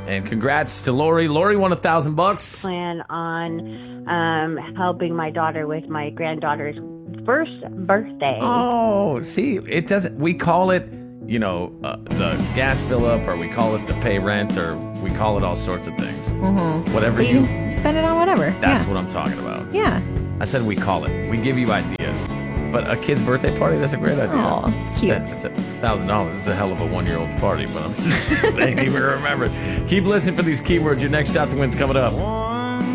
And congrats to Lori. Lori won $1,000. Plan on helping my daughter with my granddaughter's first birthday. Oh, see, it doesn't. We call it, the gas fill up, or we call it the pay rent, or we call it all sorts of things. Mm-hmm. Whatever but you can spend it on whatever. That's what I'm talking about. Yeah. I said we call it. We give you ideas. But a kid's birthday party, that's a great idea. Oh, cute. That's $1,000. It's a hell of a 1-year-old's party, but they ain't even remembered. Keep listening for these keywords. Your next shot to win's coming up.